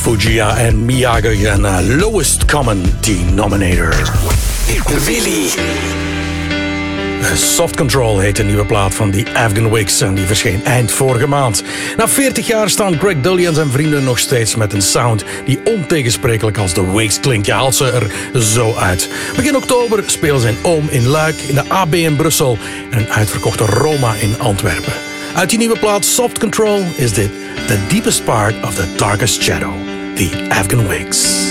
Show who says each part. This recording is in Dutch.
Speaker 1: Fujia en Miyagi en Lowest Common Denominator.
Speaker 2: Willy.
Speaker 1: Soft Control heet de nieuwe plaat van die Afghan Wigs en die verscheen eind vorige maand. Na 40 jaar staan Greg Dully en zijn vrienden nog steeds met een sound die ontegensprekelijk als de Wigs klinkt. Je haalt ze er zo uit. Begin oktober spelen ze in Oom in Luik, in de AB in Brussel en een uitverkochte Roma in Antwerpen. Uit die nieuwe plaat Soft Control is dit The Deepest Part of the Darkest Shadow, The Afghan Wigs.